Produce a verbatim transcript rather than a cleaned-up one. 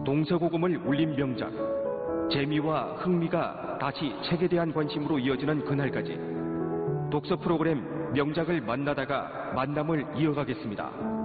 동서고금을 울린 명작, 재미와 흥미가 다시 책에 대한 관심으로 이어지는 그날까지 독서 프로그램 명작을 만나다가 만남을 이어가겠습니다.